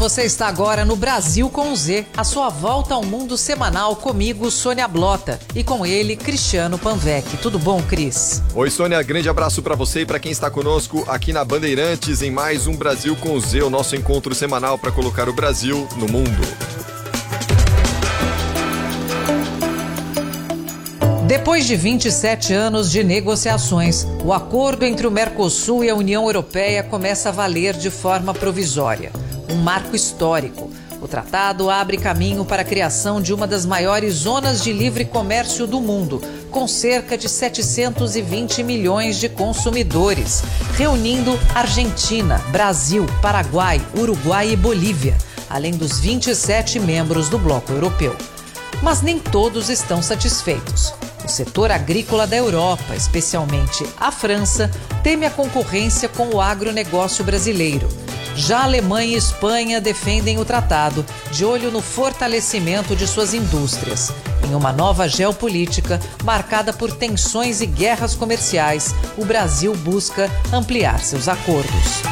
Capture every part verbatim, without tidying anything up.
Você está agora no Brasil com Z, a sua volta ao mundo semanal comigo, Sônia Blota, e com ele, Cristiano Panvec. Tudo bom, Cris? Oi, Sônia, grande abraço para você e para quem está conosco aqui na Bandeirantes em mais um Brasil com Z, o nosso encontro semanal para colocar o Brasil no mundo. Depois de vinte e sete anos de negociações, o acordo entre o Mercosul e a União Europeia começa a valer de forma provisória. Um marco histórico. O tratado abre caminho para a criação de uma das maiores zonas de livre comércio do mundo, com cerca de setecentos e vinte milhões de consumidores, reunindo Argentina, Brasil, Paraguai, Uruguai e Bolívia, além dos vinte e sete membros do bloco europeu. Mas nem todos estão satisfeitos. O setor agrícola da Europa, especialmente a França, teme a concorrência com o agronegócio brasileiro. Já a Alemanha e Espanha defendem o tratado, de olho no fortalecimento de suas indústrias. Em uma nova geopolítica marcada por tensões e guerras comerciais, o Brasil busca ampliar seus acordos.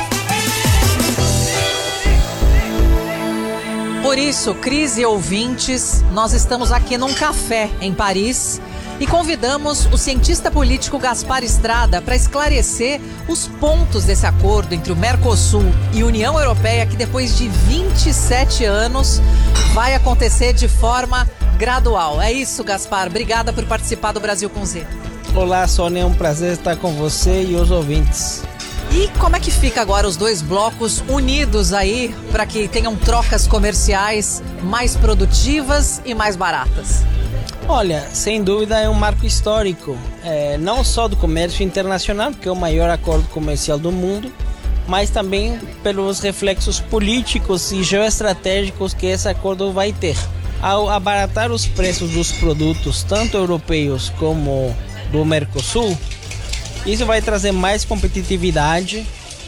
Por isso, Cris e ouvintes, nós estamos aqui num café em Paris e convidamos o cientista político Gaspar Estrada para esclarecer os pontos desse acordo entre o Mercosul e a União Europeia, que depois de vinte e sete anos vai acontecer de forma gradual. É isso, Gaspar. Obrigada por participar do Brasil com Z. Olá, Sônia. É um prazer estar com você e os ouvintes. E como é que fica agora os dois blocos unidos aí para que tenham trocas comerciais mais produtivas e mais baratas? Olha, sem dúvida é um marco histórico, é, não só do comércio internacional, que é o maior acordo comercial do mundo, mas também pelos reflexos políticos e geoestratégicos que esse acordo vai ter. Ao abaratar os preços dos produtos, tanto europeus como do Mercosul, isso vai trazer mais competitividade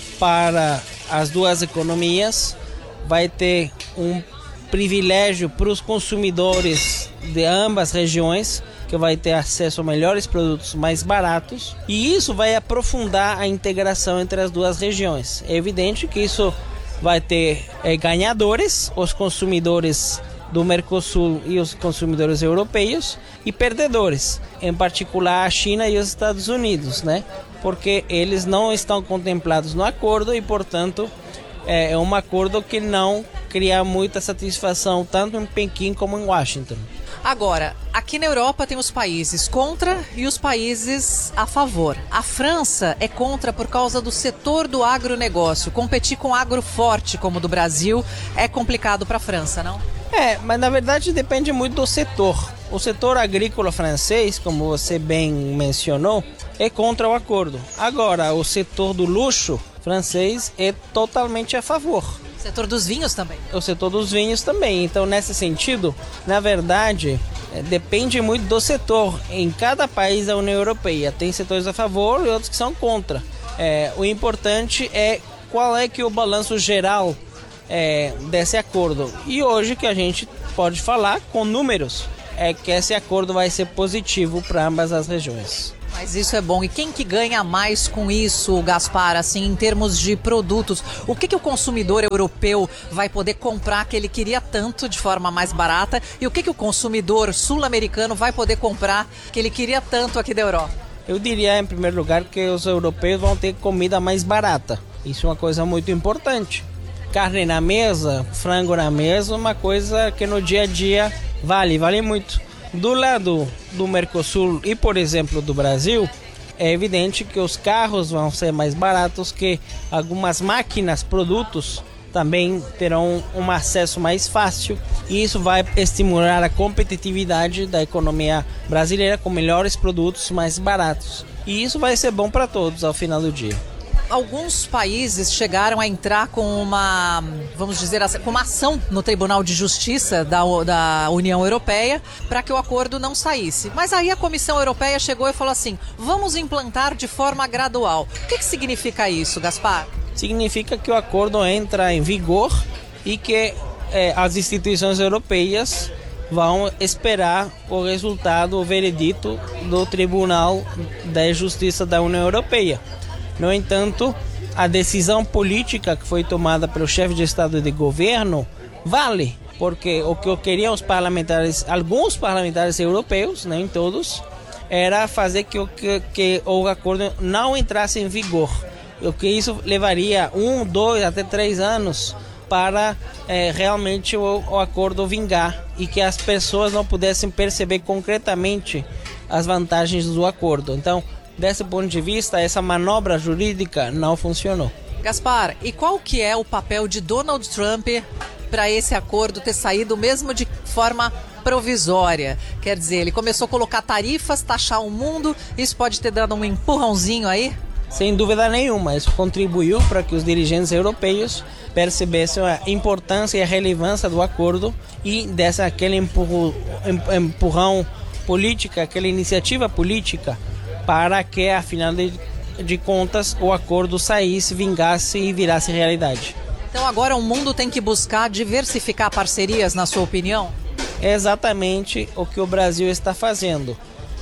para as duas economias, vai ter um privilégio para os consumidores de ambas regiões, que vai ter acesso a melhores produtos mais baratos, e isso vai aprofundar a integração entre as duas regiões. É evidente que isso vai ter é, ganhadores, os consumidores do Mercosul e os consumidores europeus, e perdedores, em particular a China e os Estados Unidos, né? Porque eles não estão contemplados no acordo e, portanto, é um acordo que não cria muita satisfação tanto em Pequim como em Washington. Agora, aqui na Europa tem os países contra e os países a favor. A França é contra por causa do setor do agronegócio. Competir com agro forte como o do Brasil é complicado para a França, não? É, mas na verdade depende muito do setor. O setor agrícola francês, como você bem mencionou, é contra o acordo. Agora, o setor do luxo francês é totalmente a favor. O setor dos vinhos também. O setor dos vinhos também. Então, nesse sentido, na verdade, é, depende muito do setor. Em cada país da União Europeia tem setores a favor e outros que são contra. É, o importante é qual é que é o balanço geral é, desse acordo. E hoje que a gente pode falar com números é que esse acordo vai ser positivo para ambas as regiões. Mas isso é bom. E quem que ganha mais com isso, Gaspar, assim, em termos de produtos? O que que o consumidor europeu vai poder comprar que ele queria tanto de forma mais barata? E o que que o consumidor sul-americano vai poder comprar que ele queria tanto aqui da Europa? Eu diria, em primeiro lugar, que os europeus vão ter comida mais barata. Isso é uma coisa muito importante. Carne na mesa, frango na mesa, uma coisa que no dia a dia vale, vale muito. Do lado do Mercosul e, por exemplo, do Brasil, é evidente que os carros vão ser mais baratos, que algumas máquinas, produtos, também terão um acesso mais fácil, e isso vai estimular a competitividade da economia brasileira com melhores produtos mais baratos. E isso vai ser bom para todos ao final do dia. Alguns países chegaram a entrar com uma, vamos dizer assim, com uma ação no Tribunal de Justiça da, da União Europeia para que o acordo não saísse. Mas aí a Comissão Europeia chegou e falou assim, vamos implantar de forma gradual. O que que significa isso, Gaspar? Significa que o acordo entra em vigor e que eh, as instituições europeias vão esperar o resultado, o veredito do Tribunal de Justiça da União Europeia. No entanto, a decisão política que foi tomada pelo chefe de Estado e de governo vale, porque o que queriam os parlamentares, alguns parlamentares europeus, nem todos, era fazer que o, que, que o acordo não entrasse em vigor, o que isso levaria um, dois, até três anos para é, realmente o, o acordo vingar e que as pessoas não pudessem perceber concretamente as vantagens do acordo. Então, desse ponto de vista, essa manobra jurídica não funcionou. Gaspar, e qual que é o papel de Donald Trump para esse acordo ter saído mesmo de forma provisória? Quer dizer, ele começou a colocar tarifas, taxar o mundo, isso pode ter dado um empurrãozinho aí? Sem dúvida nenhuma, isso contribuiu para que os dirigentes europeus percebessem a importância e a relevância do acordo e dessa aquele empurro, empurrão política, aquela iniciativa política para que, afinal de, de contas, o acordo saísse, vingasse e virasse realidade. Então agora o mundo tem que buscar diversificar parcerias, na sua opinião? É exatamente o que o Brasil está fazendo.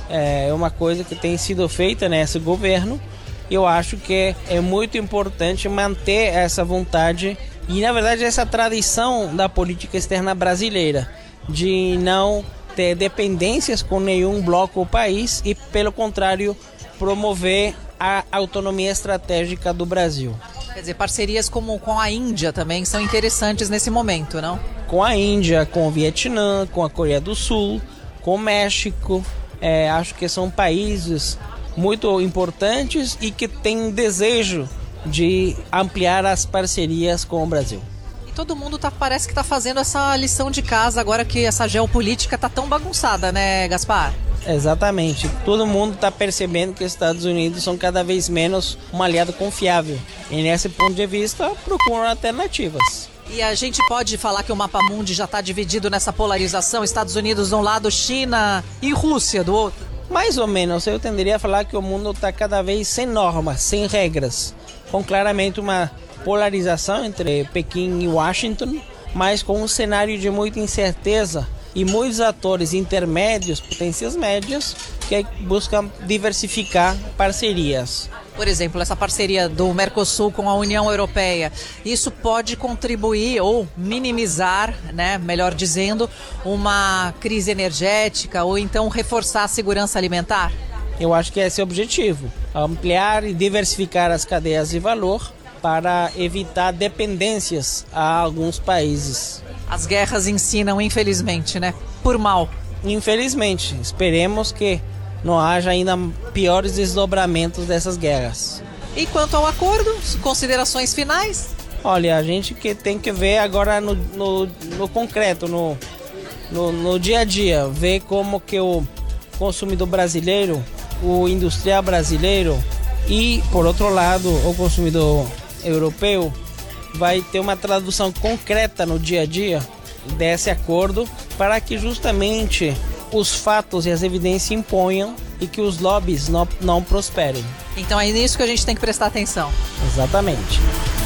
É uma coisa que tem sido feita nesse governo. Eu acho que é muito importante manter essa vontade e, na verdade, essa tradição da política externa brasileira de não ter dependências com nenhum bloco ou país e, pelo contrário, promover a autonomia estratégica do Brasil. Quer dizer, parcerias como com a Índia também são interessantes nesse momento, não? Com a Índia, com o Vietnã, com a Coreia do Sul, com o México, é, acho que são países muito importantes e que têm desejo de ampliar as parcerias com o Brasil. E todo mundo tá, parece que está fazendo essa lição de casa agora que essa geopolítica está tão bagunçada, né, Gaspar? Exatamente. Todo mundo está percebendo que os Estados Unidos são cada vez menos um aliado confiável. E nesse ponto de vista, procuram alternativas. E a gente pode falar que o mapa mundi já está dividido nessa polarização? Estados Unidos de um lado, China e Rússia do outro? Mais ou menos, eu tenderia a falar que o mundo está cada vez sem normas, sem regras, com claramente uma polarização entre Pequim e Washington, mas com um cenário de muita incerteza e muitos atores intermédios, potências médias, que buscam diversificar parcerias. Por exemplo, essa parceria do Mercosul com a União Europeia, isso pode contribuir ou minimizar, né, melhor dizendo, uma crise energética ou então reforçar a segurança alimentar? Eu acho que esse é o objetivo, ampliar e diversificar as cadeias de valor para evitar dependências a alguns países. As guerras ensinam, infelizmente, né? Por mal. Infelizmente, esperemos que não haja ainda piores desdobramentos dessas guerras. E quanto ao acordo, considerações finais? Olha, a gente que tem que ver agora no, no, no concreto, no, no, no dia a dia, ver como que o consumidor brasileiro, o industrial brasileiro e, por outro lado, o consumidor europeu vai ter uma tradução concreta no dia a dia desse acordo para que justamente os fatos e as evidências imponham e que os lobbies não, não prosperem. Então é nisso que a gente tem que prestar atenção. Exatamente.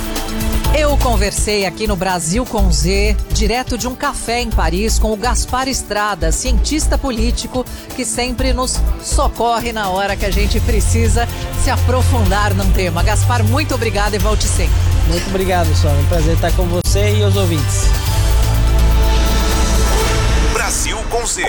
Eu conversei aqui no Brasil com Z, direto de um café em Paris, com o Gaspar Estrada, cientista político que sempre nos socorre na hora que a gente precisa se aprofundar num tema. Gaspar, muito obrigado e volte sempre. Muito obrigado, Sônia. Um prazer estar com você e os ouvintes. Brasil com Z.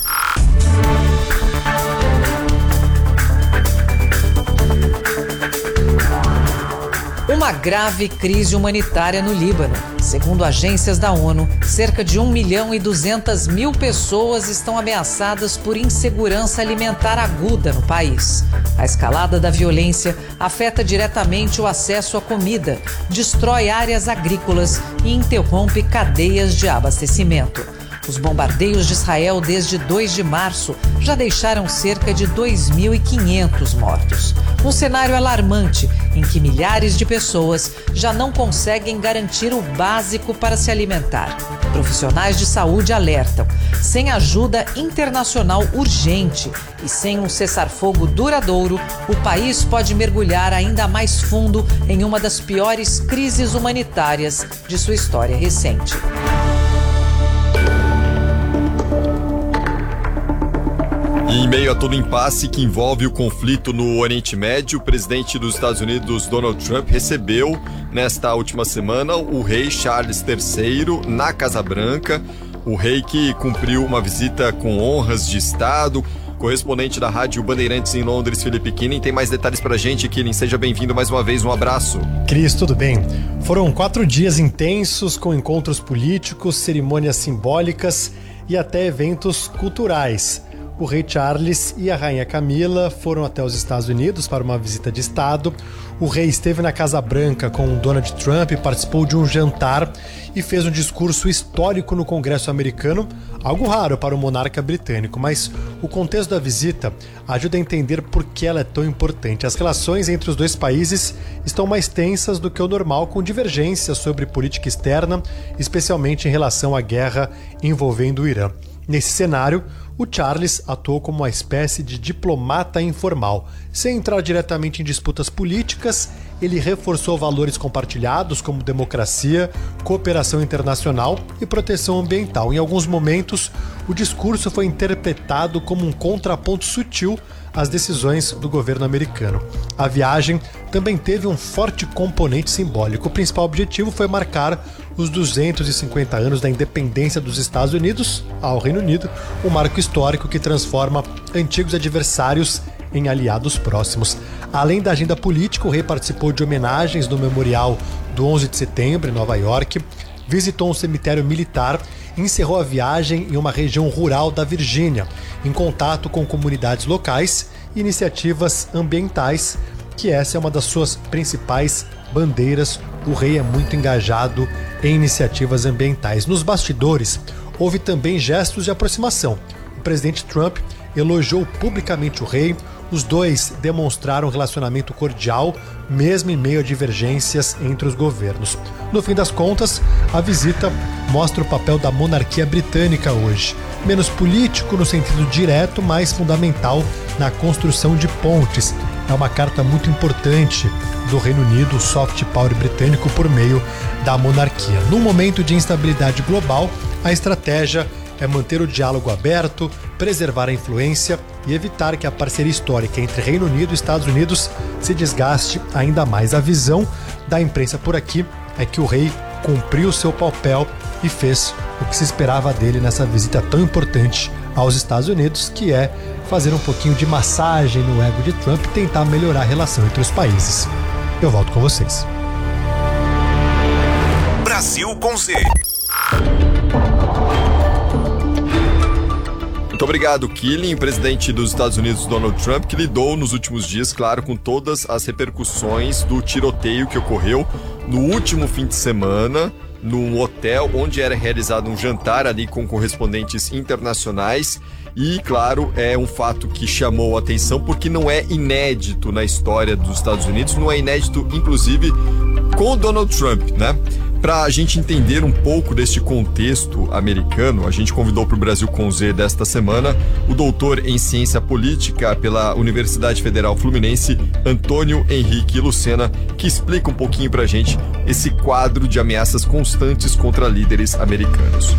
Uma grave crise humanitária no Líbano. Segundo agências da ONU, cerca de um milhão e duzentas mil pessoas estão ameaçadas por insegurança alimentar aguda no país. A escalada da violência afeta diretamente o acesso à comida, destrói áreas agrícolas e interrompe cadeias de abastecimento. Os bombardeios de Israel desde dois de março já deixaram cerca de dois mil e quinhentos mortos. Um cenário alarmante em que milhares de pessoas já não conseguem garantir o básico para se alimentar. Profissionais de saúde alertam: sem ajuda internacional urgente e sem um cessar-fogo duradouro, o país pode mergulhar ainda mais fundo em uma das piores crises humanitárias de sua história recente. Em meio a todo o impasse que envolve o conflito no Oriente Médio, o presidente dos Estados Unidos, Donald Trump, recebeu nesta última semana o rei Charles terceiro na Casa Branca, o rei que cumpriu uma visita com honras de Estado. Correspondente da Rádio Bandeirantes em Londres, Felipe Killing, tem mais detalhes pra gente. Killing, seja bem-vindo mais uma vez, um abraço. Cris, tudo bem? Foram quatro dias intensos com encontros políticos, cerimônias simbólicas e até eventos culturais. O rei Charles e a rainha Camila foram até os Estados Unidos para uma visita de Estado. O rei esteve na Casa Branca com Donald Trump, participou de um jantar e fez um discurso histórico no Congresso americano, algo raro para o monarca britânico, mas o contexto da visita ajuda a entender por que ela é tão importante. As relações entre os dois países estão mais tensas do que o normal, com divergências sobre política externa, especialmente em relação à guerra envolvendo o Irã. Nesse cenário, o Charles atuou como uma espécie de diplomata informal. Sem entrar diretamente em disputas políticas, ele reforçou valores compartilhados como democracia, cooperação internacional e proteção ambiental. Em alguns momentos, o discurso foi interpretado como um contraponto sutil às decisões do governo americano. A viagem também teve um forte componente simbólico. O principal objetivo foi marcar os duzentos e cinquenta anos da independência dos Estados Unidos ao Reino Unido, um marco histórico que transforma antigos adversários em aliados próximos. Além da agenda política, o rei participou de homenagens no Memorial do onze de setembro, em Nova York, visitou um cemitério militar e encerrou a viagem em uma região rural da Virgínia, em contato com comunidades locais e iniciativas ambientais, que essa é uma das suas principais bandeiras. O rei é muito engajado em iniciativas ambientais. Nos bastidores, houve também gestos de aproximação. O presidente Trump elogiou publicamente o rei. Os dois demonstraram um relacionamento cordial, mesmo em meio a divergências entre os governos. No fim das contas, a visita mostra o papel da monarquia britânica hoje. Menos político no sentido direto, mais fundamental na construção de pontes. É uma carta muito importante do Reino Unido, o soft power britânico, por meio da monarquia. Num momento de instabilidade global, a estratégia é manter o diálogo aberto, preservar a influência e evitar que a parceria histórica entre Reino Unido e Estados Unidos se desgaste ainda mais. A visão da imprensa por aqui é que o rei cumpriu seu papel e fez o que se esperava dele nessa visita tão importante aos Estados Unidos, que é fazer um pouquinho de massagem no ego de Trump e tentar melhorar a relação entre os países. Eu volto com vocês. Brasil com Z. Muito obrigado, Killing, presidente dos Estados Unidos, Donald Trump, que lidou nos últimos dias, claro, com todas as repercussões do tiroteio que ocorreu no último fim de semana num hotel onde era realizado um jantar ali com correspondentes internacionais. E, claro, é um fato que chamou a atenção porque não é inédito na história dos Estados Unidos, não é inédito, inclusive, com o Donald Trump, né? Para a gente entender um pouco deste contexto americano, a gente convidou para o Brasil com Z desta semana o doutor em ciência política pela Universidade Federal Fluminense, Antônio Henrique Lucena, que explica um pouquinho para a gente esse quadro de ameaças constantes contra líderes americanos.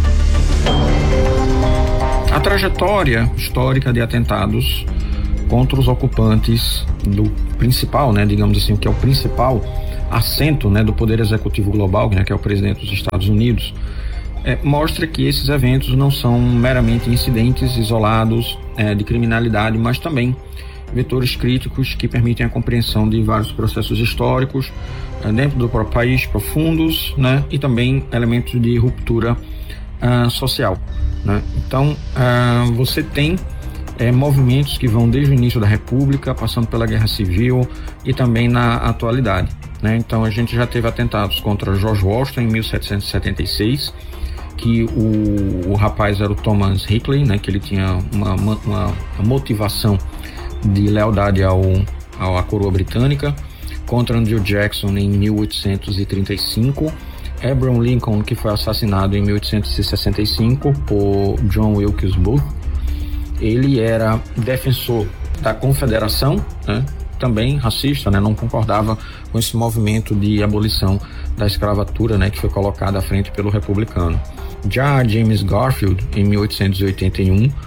A trajetória histórica de atentados contra os ocupantes do principal, né, digamos assim, o que é o principal assento, né, do poder executivo global, né, que é o presidente dos Estados Unidos, é, mostra que esses eventos não são meramente incidentes isolados é, de criminalidade, mas também vetores críticos que permitem a compreensão de vários processos históricos é, dentro do próprio país, profundos, né, e também elementos de ruptura uh, social, né? Então, uh, você tem É, movimentos que vão desde o início da República, passando pela Guerra Civil e também na atualidade, né? Então a gente já teve atentados contra George Washington em mil setecentos e setenta e seis, que o, o rapaz era o Thomas Hickley, né? Que ele tinha uma, uma, uma motivação de lealdade ao, ao, à coroa britânica. Contra Andrew Jackson em mil oitocentos e trinta e cinco, Abraham Lincoln, que foi assassinado em mil oitocentos e sessenta e cinco por John Wilkes Booth. Ele era defensor da Confederação, né? Também racista, né? Não concordava com esse movimento de abolição da escravatura, né? Que foi colocado à frente pelo republicano. Já James Garfield, em mil oitocentos e oitenta e um,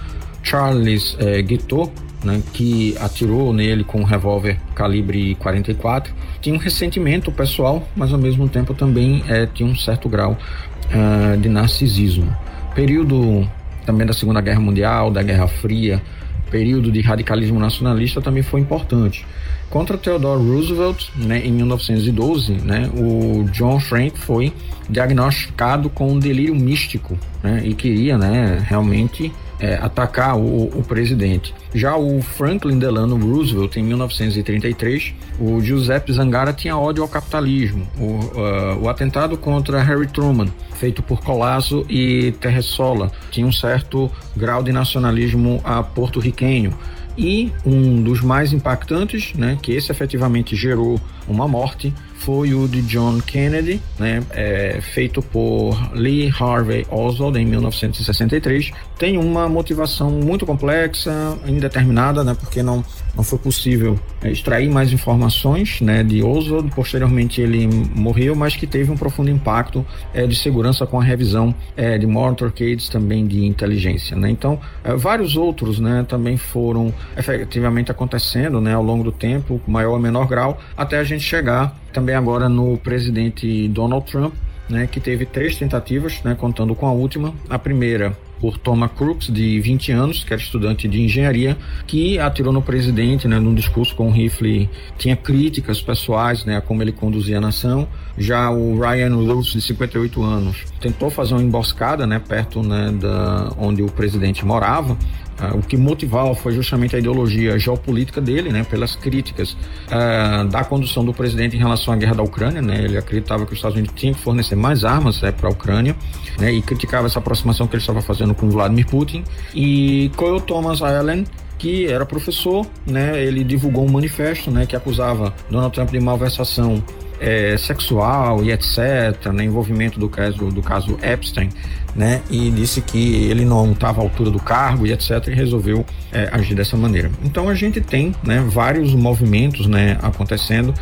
Charles é, Guiteau, né, que atirou nele com um revólver calibre quarenta e quatro, tinha um ressentimento pessoal, mas ao mesmo tempo também é, tinha um certo grau uh, de narcisismo. Período também da Segunda Guerra Mundial, da Guerra Fria, período de radicalismo nacionalista também foi importante. Contra Theodore Roosevelt, né, em mil novecentos e doze, né, o John Frank foi diagnosticado com um delírio místico, né, e queria, né, realmente é, atacar o, o presidente. Já o Franklin Delano Roosevelt, em mil novecentos e trinta e três, o Giuseppe Zangara tinha ódio ao capitalismo. O, uh, o atentado contra Harry Truman, feito por Colasso e Terressola, tinha um certo grau de nacionalismo uh, porto-riquenho. E um dos mais impactantes, né, que esse efetivamente gerou uma morte, foi o de John Kennedy, né, é, feito por Lee Harvey Oswald em mil novecentos e sessenta e três. Tem uma motivação muito complexa, indeterminada, né, porque não, não foi possível é, extrair mais informações, né, de Oswald. Posteriormente ele morreu, mas que teve um profundo impacto é, de segurança com a revisão é, de motorcades também de inteligência, né. Então, é, vários outros, né, também foram efetivamente acontecendo, né, ao longo do tempo, maior ou menor grau, até a gente chegar também agora no presidente Donald Trump, né, que teve três tentativas, né, contando com a última. A primeira por Thomas Crooks, de vinte anos, que era estudante de engenharia, que atirou no presidente, né, num discurso com um rifle. Tinha críticas pessoais, né, a como ele conduzia a nação. Já o Ryan Lewis, de cinquenta e oito anos, tentou fazer uma emboscada, né, perto, né, da onde o presidente morava. Uh, o que motivava foi justamente a ideologia geopolítica dele, né, pelas críticas uh, da condução do presidente em relação à guerra da Ucrânia, né. Ele acreditava que os Estados Unidos tinham que fornecer mais armas, né, para a Ucrânia, né, e criticava essa aproximação que ele estava fazendo com Vladimir Putin. E Kyle Thomas Allen, que era professor, né, ele divulgou um manifesto, né, que acusava Donald Trump de malversação É, sexual e etcétera, né, envolvimento do caso, do caso Epstein, né, e disse que ele não estava à altura do cargo e etcétera, e resolveu é, agir dessa maneira. Então a gente tem, né, vários movimentos, né, acontecendo.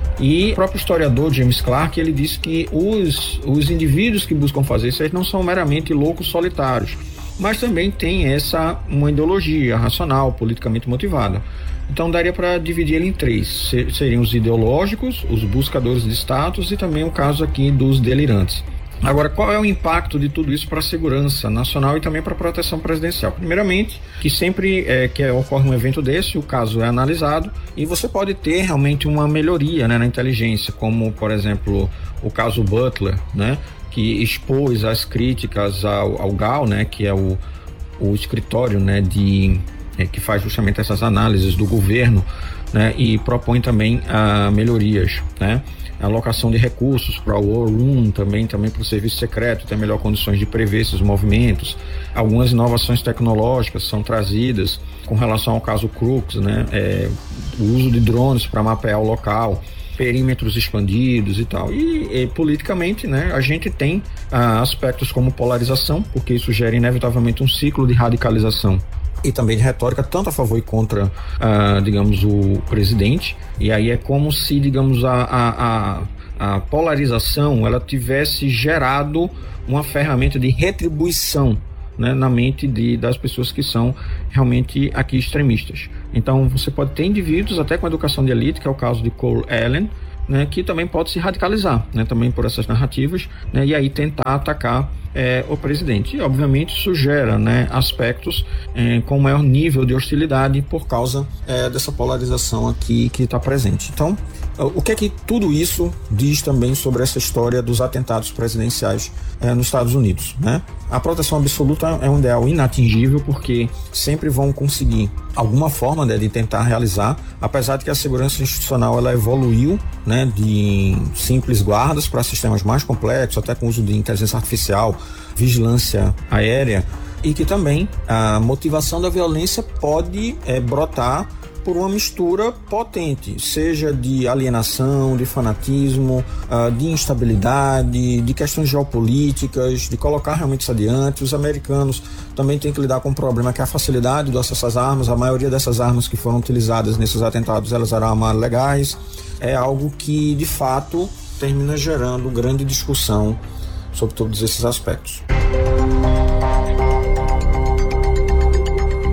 E o próprio historiador James Clark, ele disse que os, os indivíduos que buscam fazer isso não são meramente loucos solitários, mas também tem essa uma ideologia racional, politicamente motivada. Então daria para dividir ele em três: seriam os ideológicos, os buscadores de status e também o caso aqui dos delirantes. Agora, qual é o impacto de tudo isso para a segurança nacional e também para a proteção presidencial? Primeiramente, que sempre é, que ocorre um evento desse, o caso é analisado e você pode ter realmente uma melhoria, né, na inteligência, como, por exemplo, o caso Butler, né, que expôs as críticas ao, ao G A O, né, que é o, o escritório, né, de, é, que faz justamente essas análises do governo, né, e propõe também ah, melhorias, né? A alocação de recursos para o War Room, também, também para o serviço secreto, ter melhor condições de prever esses movimentos. Algumas inovações tecnológicas são trazidas com relação ao caso Crooks, né? É, o uso de drones para mapear o local, perímetros expandidos e tal. E, e politicamente, né, a gente tem ah, aspectos como polarização, porque isso gera inevitavelmente um ciclo de radicalização e também de retórica, tanto a favor e contra, uh, digamos, o presidente. E aí é como se, digamos, a, a, a, a polarização, ela tivesse gerado uma ferramenta de retribuição, né, na mente de, das pessoas que são realmente aqui extremistas. Então você pode ter indivíduos até com educação de elite, que é o caso de Cole Allen, né, que também pode se radicalizar, né, também por essas narrativas, né, e aí tentar atacar é, o presidente. E obviamente isso gera, né, aspectos é, com maior nível de hostilidade por causa é, dessa polarização aqui que está presente. Então, o que é que tudo isso diz também sobre essa história dos atentados presidenciais é, nos Estados Unidos, né? A proteção absoluta é um ideal inatingível, porque sempre vão conseguir alguma forma, né, de tentar realizar, apesar de que a segurança institucional ela evoluiu, né, de simples guardas para sistemas mais complexos, até com uso de inteligência artificial, vigilância aérea, e que também a motivação da violência pode é, brotar por uma mistura potente, seja de alienação, de fanatismo, de instabilidade, de questões geopolíticas, de colocar realmente isso adiante. Os americanos também têm que lidar com um problema que é a facilidade do acesso às armas. A maioria dessas armas que foram utilizadas nesses atentados, elas eram armas legais. É algo que, de fato, termina gerando grande discussão sobre todos esses aspectos.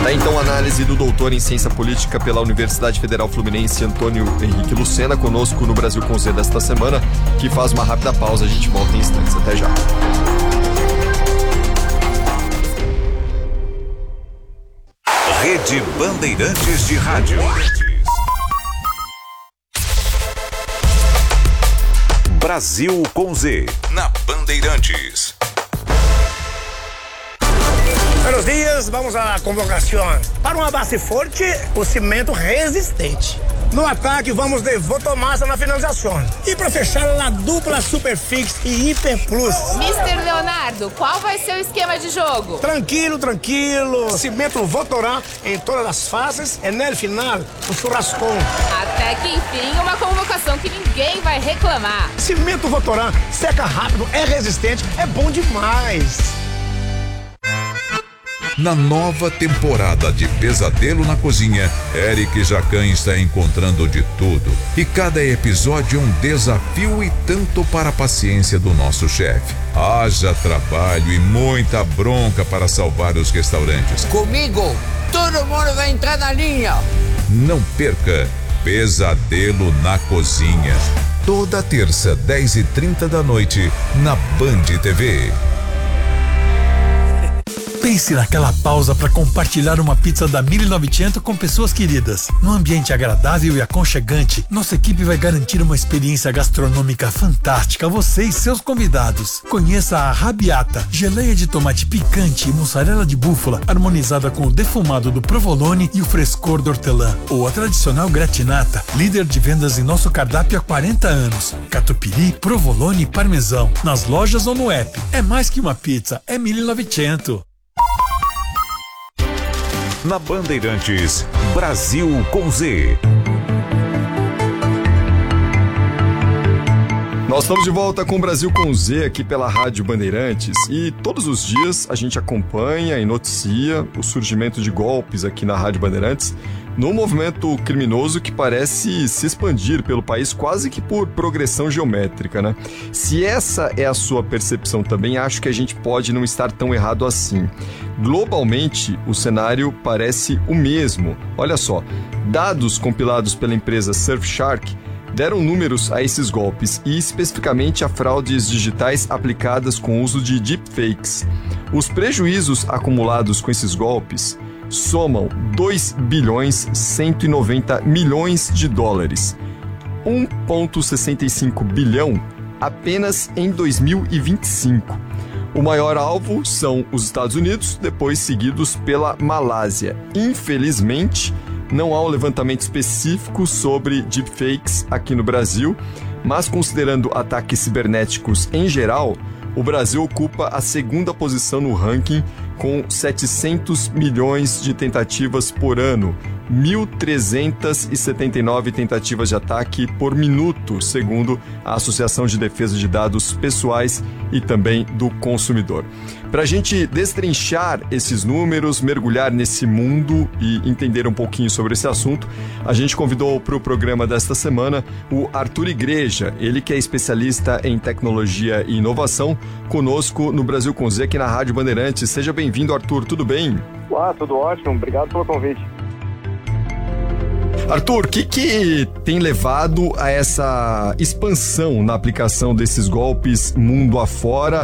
Daí então a análise do doutor em ciência política pela Universidade Federal Fluminense, Antônio Henrique Lucena, conosco no Brasil com Z desta semana, que faz uma rápida pausa. A gente volta em instantes. Até já. Rede Bandeirantes de Rádio. Brasil com Z, na Bandeirantes. Buenos dias, vamos à convocação. Para uma base forte, o cimento resistente. No ataque, vamos de Votomassa na finalização. E para fechar, a dupla Superfix e Hiper Plus. mister Leonardo, qual vai ser o esquema de jogo? Tranquilo, tranquilo. Cimento Votorã em todas as fases e no final, o churrascão. Até que enfim, uma convocação que ninguém vai reclamar. Cimento Votorã seca rápido, é resistente, é bom demais. Na nova temporada de Pesadelo na Cozinha, Eric Jacan está encontrando de tudo. E cada episódio é um desafio e tanto para a paciência do nosso chefe. Haja trabalho e muita bronca para salvar os restaurantes. Comigo, todo mundo vai entrar na linha. Não perca Pesadelo na Cozinha. Toda terça, dez e trinta da noite, na Band T V. Pense naquela pausa para compartilhar uma pizza da mil e novecentos com pessoas queridas. Num ambiente agradável e aconchegante, nossa equipe vai garantir uma experiência gastronômica fantástica a você e seus convidados. Conheça a Rabiata, geleia de tomate picante e mussarela de búfala, harmonizada com o defumado do provolone e o frescor do hortelã. Ou a tradicional gratinata, líder de vendas em nosso cardápio há quarenta anos. Catupiry, provolone e parmesão. Nas lojas ou no app. É mais que uma pizza, é mil e novecentos. Na Bandeirantes, Brasil com Z. Nós estamos de volta com o Brasil com Z aqui pela Rádio Bandeirantes e todos os dias a gente acompanha e noticia o surgimento de golpes aqui na Rádio Bandeirantes num movimento criminoso que parece se expandir pelo país quase que por progressão geométrica, né? Se essa é a sua percepção também, acho que a gente pode não estar tão errado assim. Globalmente, o cenário parece o mesmo. Olha só, dados compilados pela empresa Surfshark deram números a esses golpes e especificamente a fraudes digitais aplicadas com o uso de deepfakes. Os prejuízos acumulados com esses golpes somam dois bilhões cento e noventa milhões de dólares, um vírgula sessenta e cinco bilhão apenas em dois mil e vinte e cinco. O maior alvo são os Estados Unidos, depois seguidos pela Malásia. Infelizmente, não há um levantamento específico sobre deepfakes aqui no Brasil, mas considerando ataques cibernéticos em geral, o Brasil ocupa a segunda posição no ranking com setecentos milhões de tentativas por ano, mil trezentas e setenta e nove tentativas de ataque por minuto, segundo a Associação de Defesa de Dados Pessoais e também do Consumidor. Para a gente destrinchar esses números, mergulhar nesse mundo e entender um pouquinho sobre esse assunto, a gente convidou para o programa desta semana o Arthur Igreja, ele que é especialista em tecnologia e inovação, conosco no Brasil com Z aqui na Rádio Bandeirantes. Seja bem-vindo, Arthur, tudo bem? Ah, tudo ótimo, obrigado pelo convite. Arthur, o que, que tem levado a essa expansão na aplicação desses golpes mundo afora?